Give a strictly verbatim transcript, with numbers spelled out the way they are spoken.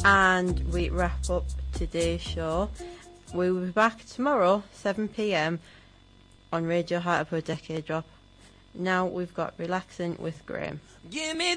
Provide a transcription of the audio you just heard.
and we wrap up today's show. We will be back tomorrow, seven p m on Radio Hartlepool Decade Drop. Now we've got Relaxing with Graham. Give me